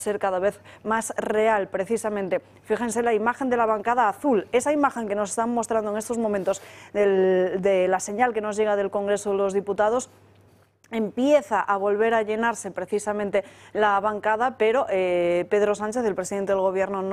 ser cada vez más real, precisamente. Fíjense la imagen de la bancada azul, esa imagen que nos están mostrando en estos momentos de la señal que nos llega del Congreso de los Diputados. Empieza a volver a llenarse precisamente la bancada, pero Pedro Sánchez, el presidente del Gobierno, no